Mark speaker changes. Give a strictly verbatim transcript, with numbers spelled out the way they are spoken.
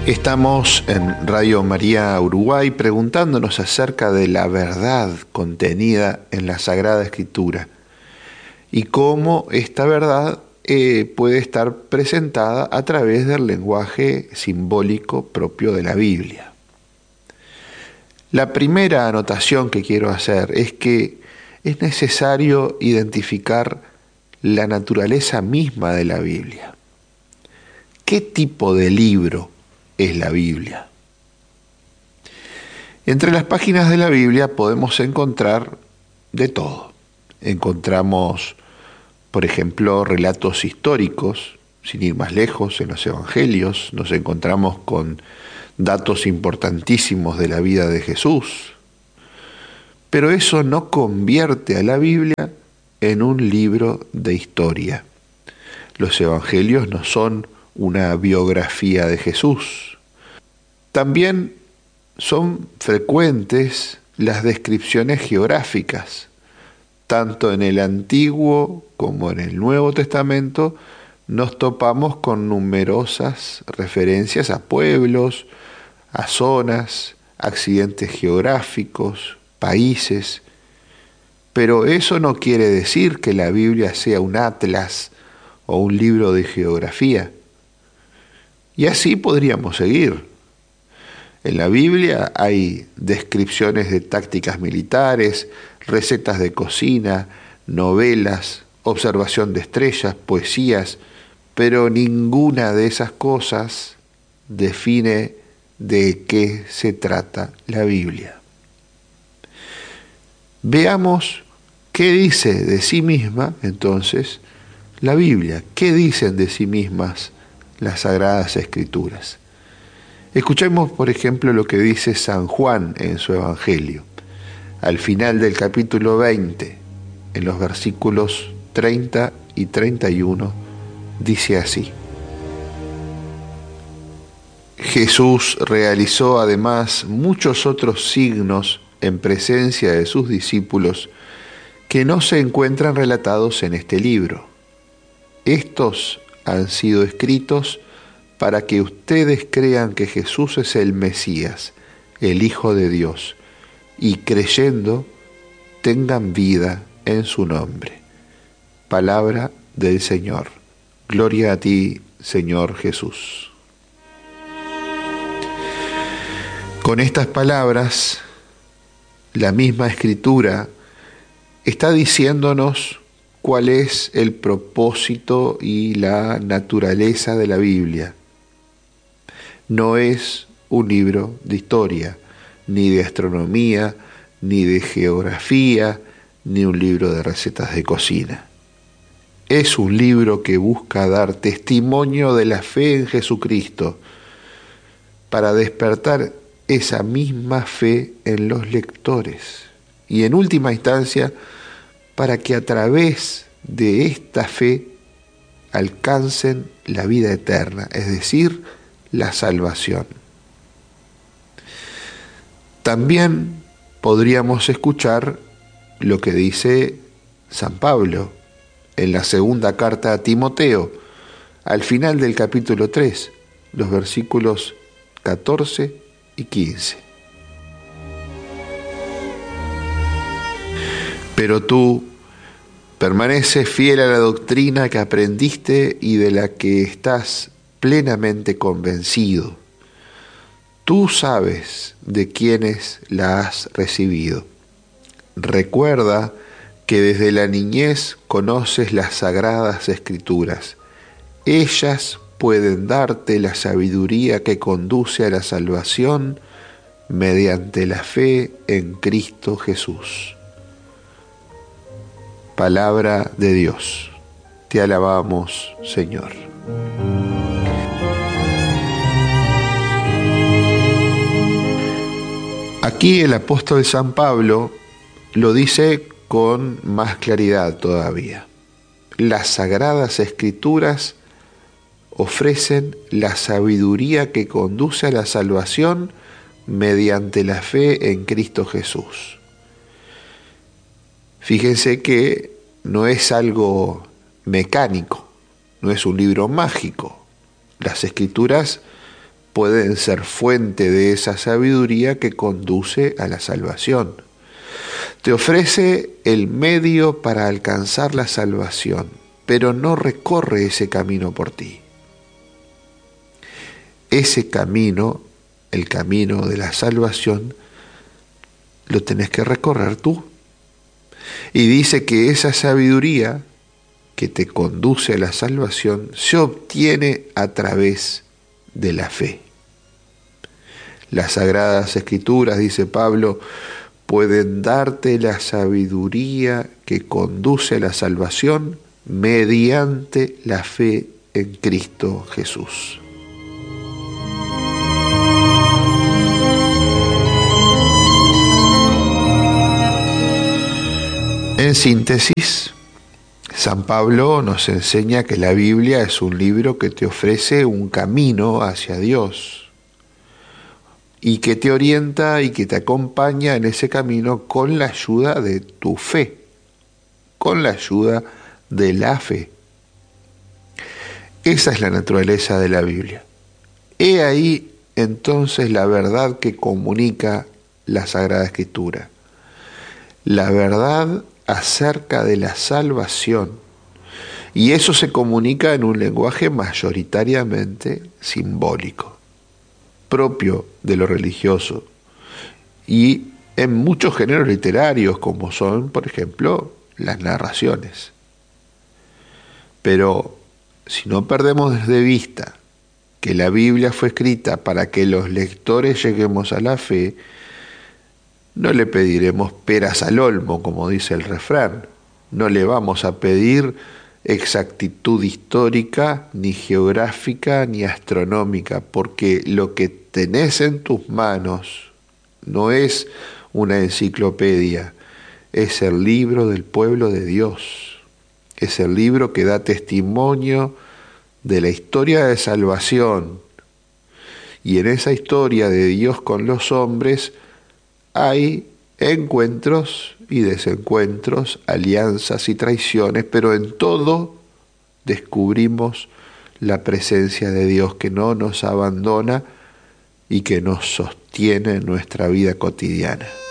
Speaker 1: Estamos en Radio María Uruguay preguntándonos acerca de la verdad contenida en la Sagrada Escritura y cómo esta verdad eh, puede estar presentada a través del lenguaje simbólico propio de la Biblia. La primera anotación que quiero hacer es que es necesario identificar la naturaleza misma de la Biblia. ¿Qué tipo de libro es la Biblia? Entre las páginas de la Biblia podemos encontrar de todo. Encontramos, por ejemplo, relatos históricos, sin ir más lejos, en los Evangelios. Nos encontramos con datos importantísimos de la vida de Jesús. Pero eso no convierte a la Biblia en un libro de historia. Los Evangelios no son una biografía de Jesús. También son frecuentes las descripciones geográficas. Tanto en el Antiguo como en el Nuevo Testamento nos topamos con numerosas referencias a pueblos, a zonas, accidentes geográficos, países. Pero eso no quiere decir que la Biblia sea un atlas o un libro de geografía. Y así podríamos seguir. En la Biblia hay descripciones de tácticas militares, recetas de cocina, novelas, observación de estrellas, poesías, pero ninguna de esas cosas define de qué se trata la Biblia. Veamos qué dice de sí misma, entonces, la Biblia. ¿Qué dicen de sí mismas las Sagradas Escrituras? Escuchemos, por ejemplo, lo que dice San Juan en su Evangelio. Al final del capítulo veinte, en los versículos treinta y treinta y uno, dice así: Jesús realizó además muchos otros signos en presencia de sus discípulos que no se encuentran relatados en este libro. Estos han sido escritos para que ustedes crean que Jesús es el Mesías, el Hijo de Dios, y creyendo tengan vida en su nombre. Palabra del Señor. Gloria a ti, Señor Jesús. Con estas palabras, la misma Escritura está diciéndonos cuál es el propósito y la naturaleza de la Biblia. No es un libro de historia, ni de astronomía, ni de geografía, ni un libro de recetas de cocina. Es un libro que busca dar testimonio de la fe en Jesucristo para despertar esa misma fe en los lectores y, en última instancia, para que a través de esta fe alcancen la vida eterna, es decir, la salvación. También podríamos escuchar lo que dice San Pablo en la segunda carta a Timoteo, al final del capítulo tres, los versículos catorce y quince. Pero tú permanece fiel a la doctrina que aprendiste y de la que estás plenamente convencido. Tú sabes de quiénes la has recibido. Recuerda que desde la niñez conoces las Sagradas Escrituras. Ellas pueden darte la sabiduría que conduce a la salvación mediante la fe en Cristo Jesús. Palabra de Dios. Te alabamos, Señor. Aquí el apóstol San Pablo lo dice con más claridad todavía. Las Sagradas Escrituras ofrecen la sabiduría que conduce a la salvación mediante la fe en Cristo Jesús. Fíjense que no es algo mecánico, no es un libro mágico. Las Escrituras pueden ser fuente de esa sabiduría que conduce a la salvación. Te ofrece el medio para alcanzar la salvación, pero no recorre ese camino por ti. Ese camino, el camino de la salvación, lo tenés que recorrer tú. Y dice que esa sabiduría que te conduce a la salvación se obtiene a través de la fe. Las Sagradas Escrituras, dice Pablo, pueden darte la sabiduría que conduce a la salvación mediante la fe en Cristo Jesús. En síntesis, San Pablo nos enseña que la Biblia es un libro que te ofrece un camino hacia Dios y que te orienta y que te acompaña en ese camino con la ayuda de tu fe, con la ayuda de la fe. Esa es la naturaleza de la Biblia. He ahí entonces la verdad que comunica la Sagrada Escritura. La verdad acerca de la salvación. Y eso se comunica en un lenguaje mayoritariamente simbólico, propio de lo religioso, y en muchos géneros literarios, como son, por ejemplo, las narraciones. Pero si no perdemos de vista que la Biblia fue escrita para que los lectores lleguemos a la fe, no le pediremos peras al olmo, como dice el refrán. No le vamos a pedir exactitud histórica, ni geográfica, ni astronómica, porque lo que tenés en tus manos no es una enciclopedia, es el libro del pueblo de Dios. Es el libro que da testimonio de la historia de salvación. Y en esa historia de Dios con los hombres hay encuentros y desencuentros, alianzas y traiciones, pero en todo descubrimos la presencia de Dios que no nos abandona y que nos sostiene en nuestra vida cotidiana.